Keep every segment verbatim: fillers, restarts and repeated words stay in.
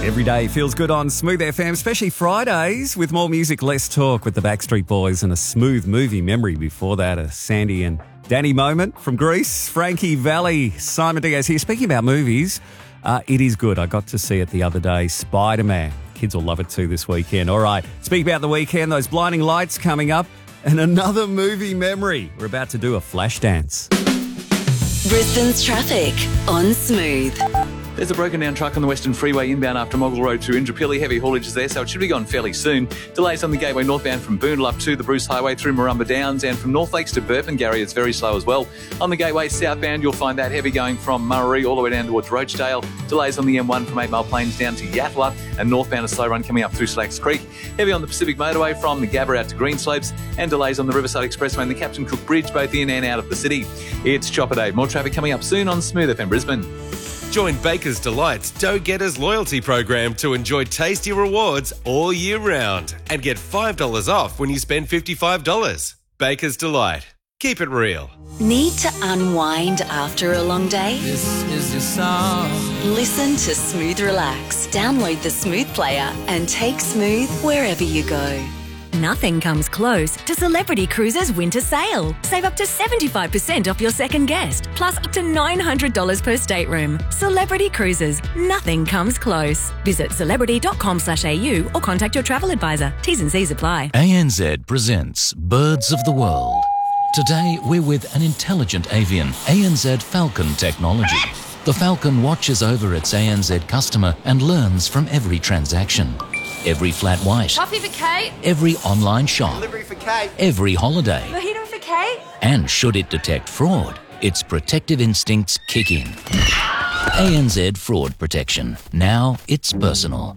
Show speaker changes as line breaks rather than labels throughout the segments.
Every day feels good on Smooth F M, especially Fridays with more music, less talk with the Backstreet Boys and a smooth movie memory before that. A Sandy and Danny moment from Greece. Frankie Valli, Simon Diaz here. Speaking about movies, uh, it is good. I got to see it the other day. Spider-Man. Kids will love it too this weekend. All right, speaking about the weekend, those blinding lights coming up and another movie memory. We're about to do a flash dance.
Brisbane's traffic on Smooth.
There's a broken down truck on the Western Freeway inbound after Moggle Road through Indooroopilly. Heavy haulage is there, so it should be gone fairly soon. Delays on the Gateway northbound from Boondall up to the Bruce Highway through Murrumba Downs, and from North Lakes to Burpengary it's very slow as well. On the Gateway southbound you'll find that heavy going from Murray all the way down towards Roachdale. Delays on the M one from Eight Mile Plains down to Yatala, and northbound a slow run coming up through Slacks Creek. Heavy on the Pacific Motorway from the Gabba out to Greenslopes, and delays on the Riverside Expressway and the Captain Cook Bridge both in and out of the city. It's Chopper Day. More traffic coming up soon on Smooth F M Brisbane.
Join Baker's Delights Dough-Getters loyalty program to enjoy tasty rewards all year round and get five dollars off when you spend fifty-five dollars. Baker's Delight. Keep it real.
Need to unwind after a long day?
This is your song.
Listen to Smooth Relax. Download the Smooth player and take Smooth wherever you go.
Nothing comes close to Celebrity Cruises Winter Sale. Save up to seventy-five percent off your second guest, plus up to nine hundred dollars per stateroom. Celebrity Cruises. Nothing comes close. Visit celebrity dot com slash a u or contact your travel advisor. T's and C's apply.
A N Z presents Birds of the World. Today we're with an intelligent avian, A N Z Falcon technology. The Falcon watches over its A N Z customer and learns from every transaction. Every flat white.
Coffee for Kate.
Every online shop.
Delivery for Kate.
Every holiday.
Mojito for Kate.
And should it detect fraud, its protective instincts kick in. A N Z Fraud Protection. Now it's personal.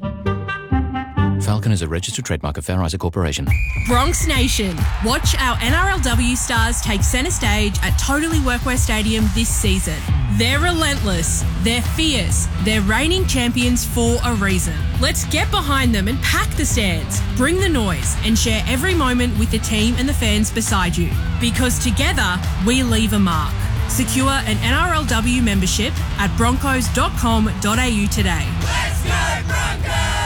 Falcon is a registered trademark of Fair Isaac Corporation.
Bronx Nation. Watch our N R L W stars take centre stage at Totally Workwear Stadium this season. They're relentless, they're fierce, they're reigning champions for a reason. Let's get behind them and pack the stands, bring the noise and share every moment with the team and the fans beside you. Because together, we leave a mark. Secure an N R L W membership at broncos dot com dot a u today.
Let's go Broncos!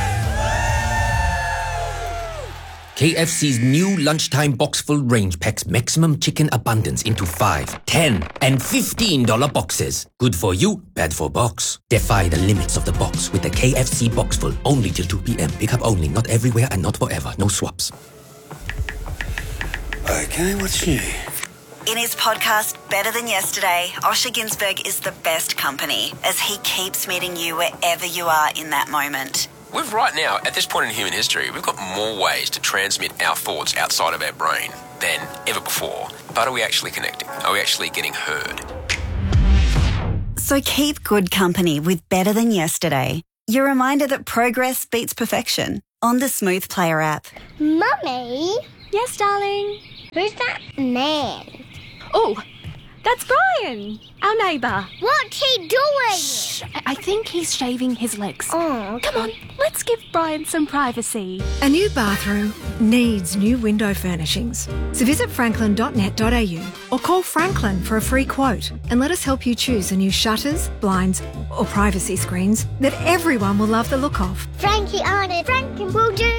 K F C's new lunchtime box full range packs maximum chicken abundance into five, ten, and fifteen dollar boxes. Good for you, bad for box. Defy the limits of the box with the K F C box full. Only till two p.m. Pickup only, not everywhere and not forever. No swaps.
Okay, what's new?
In his podcast, Better Than Yesterday, Osher Ginsberg is the best company as he keeps meeting you wherever you are in that moment.
We've right now, at this point in human history, we've got more ways to transmit our thoughts outside of our brain than ever before. But are we actually connecting? Are we actually getting heard?
So keep good company with Better Than Yesterday. Your reminder that progress beats perfection on the Smooth Player app.
Mummy?
Yes, darling?
Who's that man?
Oh, that's Brian, our neighbour.
What's he doing?
Shh, I think he's shaving his legs.
Oh, okay.
Come on, let's give Brian some privacy.
A new bathroom needs new window furnishings. So visit franklin dot net dot a u or call Franklin for a free quote and let us help you choose the new shutters, blinds or privacy screens that everyone will love the look of.
Frankie on it. Franklin will do.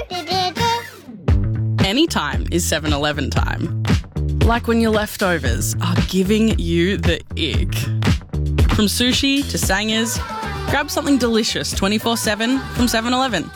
Anytime is seven eleven time. Like when your leftovers are giving you the ick. From sushi to sangers, grab something delicious twenty-four seven from seven eleven.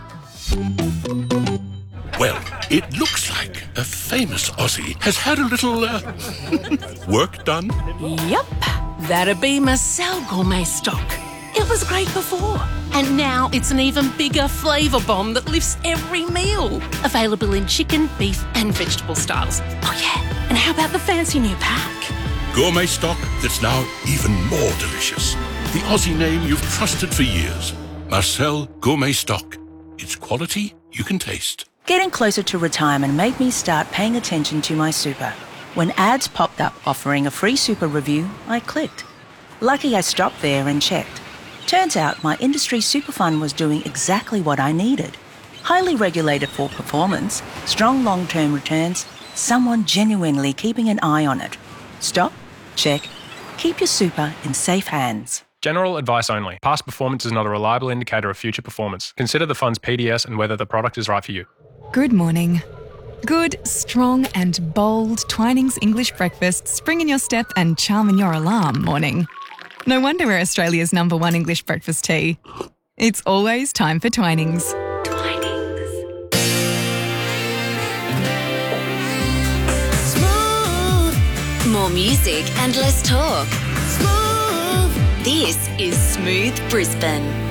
Well, it looks like a famous Aussie has had a little uh, work done.
Yep, that'd be Marcel Gourmet Stock. It was great before, and now it's an even bigger flavour bomb that lifts every meal. Available in chicken, beef and vegetable styles. Oh yeah, and how about the fancy new pack?
Gourmet stock that's now even more delicious. The Aussie name you've trusted for years. Marcel Gourmet Stock. It's quality you can taste.
Getting closer to retirement made me start paying attention to my super. When ads popped up offering a free super review, I clicked. Lucky I stopped there and checked. Turns out my industry super fund was doing exactly what I needed. Highly regulated for performance, strong long-term returns, someone genuinely keeping an eye on it. Stop, check, keep your super in safe hands.
General advice only. Past performance is not a reliable indicator of future performance. Consider the fund's P D S and whether the product is right for you.
Good morning. Good, strong and bold Twinings English breakfast spring in your step and charm in your alarm morning. No wonder we're Australia's number one English breakfast tea. It's always time for Twinings.
More music and less talk. Smooth. This is Smooth Brisbane.